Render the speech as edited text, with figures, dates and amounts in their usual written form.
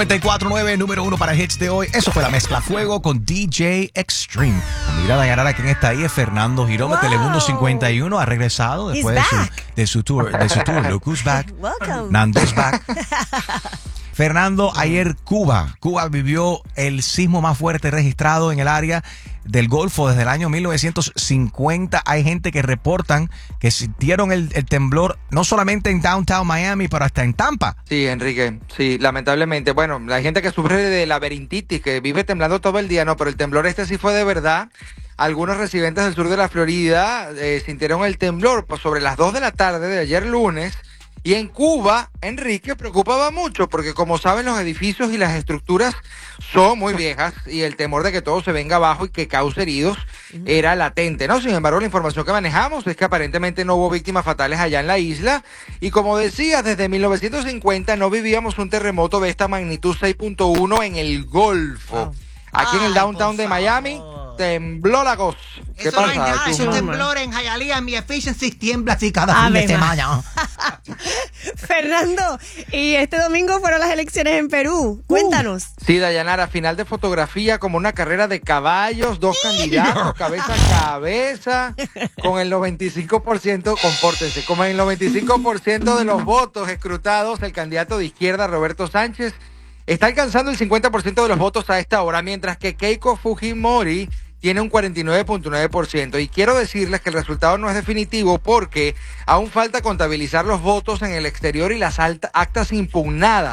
94.9, número 1 para hits de hoy. Eso fue la mezcla Fuego con DJ Extreme. Mira, Dayanara, ¿quién está ahí? Es Fernando Girón de Telemundo 51. Ha regresado después de su tour. Look who's back. Welcome. Nando's back. Fernando, ayer Cuba vivió el sismo más fuerte registrado en el área del Golfo desde el año 1950. Hay gente que reportan que sintieron el temblor no solamente en downtown Miami, pero hasta en Tampa. Sí, Enrique, sí, lamentablemente. Bueno, hay gente que sufre de laberintitis, que vive temblando todo el día, no, pero el temblor sí fue de verdad. Algunos residentes del sur de la Florida sintieron el temblor sobre las 2 de la tarde de ayer lunes. Y en Cuba, Enrique, preocupaba mucho porque, como saben, los edificios y las estructuras son muy viejas y el temor de que todo se venga abajo y que cause heridos era latente, ¿no? Sin embargo, la información que manejamos es que aparentemente no hubo víctimas fatales allá en la isla y, como decía, desde 1950 no vivíamos un terremoto de esta magnitud 6.1 en el Golfo. Aquí en el downtown de Miami tembló la cosa. ¿Qué Eso pasa? no es nada, es un temblor en Hialeah, en mi Efficiency tiembla así cada fin de semana. Fernando, y este domingo fueron las elecciones en Perú. Cuéntanos. Sí, Dayanara, final de fotografía como una carrera de caballos, 2 candidatos, cabeza a cabeza, con el 95%, compórtense, como el 95% de los votos escrutados, el candidato de izquierda, Roberto Sánchez, está alcanzando el 50% de los votos a esta hora, mientras que Keiko Fujimori tiene un 49.9%. Y quiero decirles que el resultado no es definitivo porque aún falta contabilizar los votos en el exterior y las actas impugnadas.